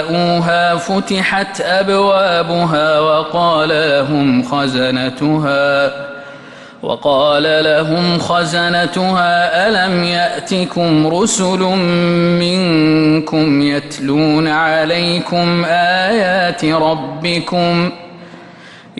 جاءوها فتحت أبوابها وقال لهم خزنتها ألم يأتكم رسل منكم يتلون عليكم آيات ربكم